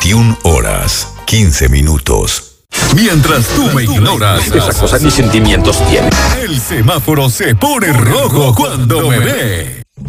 21 horas, 15 minutos. Mientras tú me ignoras, Esa cosa ni sentimientos tiene. el semáforo se pone rojo cuando me ve.